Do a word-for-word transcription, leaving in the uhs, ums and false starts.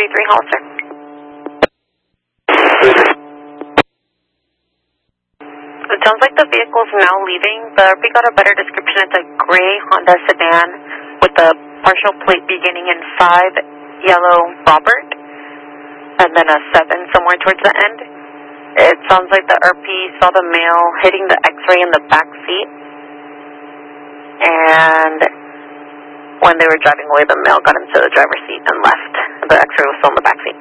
three three Hollister. It sounds like the vehicle's now leaving, but we got a better description. It's a gray Honda sedan with a partial plate beginning in five, yellow Robert, and then a seven somewhere towards the end. It sounds like the R P saw the male hitting the X-ray in the back seat, and when they were driving away, the male got into the driver's seat and left. The X-ray was still in the back seat.